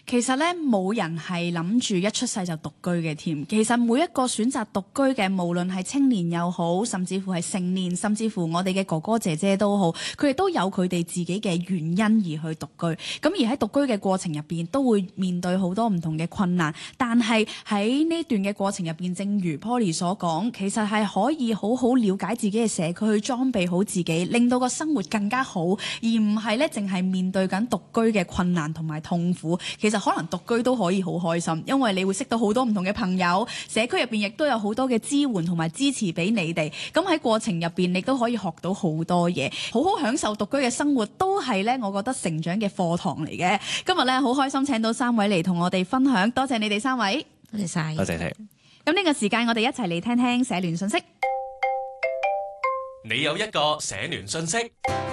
其實咧冇人係諗住一出世就獨居嘅添。其實每一個選擇獨居嘅，無論係青年又好，甚至乎係成年，甚至乎我哋嘅哥哥姐姐都好，佢哋都有佢哋自己嘅原因而去獨居。咁而喺獨居嘅過程入邊，都會面對好多唔同嘅困難。但係喺呢段嘅過程入邊，正如 Poly 所講，其實係可以好好了解自己嘅社區，去裝備好自己，令到個生活更加好，而唔係咧淨係面對緊獨居嘅困難同埋痛苦。其實可能獨居都可以好開心，因為你會識到好多唔同嘅朋友，社區入邊亦都有好多嘅支援同埋支持俾你哋。咁喺過程入邊，你都可以學到好多嘢，好好享受獨居嘅生活，都係咧我覺得成長嘅課堂嚟嘅。今日咧好開心請到3位嚟同我哋分享，多謝你哋3位， 多謝晒， 多謝你。 咁呢個時間我哋一齊嚟聽聽社聯信息。 你有一個社聯信息。